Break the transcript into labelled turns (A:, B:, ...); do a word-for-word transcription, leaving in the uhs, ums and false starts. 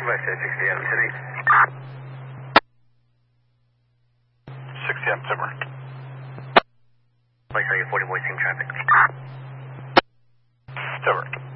A: West sixty M City.
B: sixty M Timber.
A: Place on your forty boy team traffic.
B: Timber.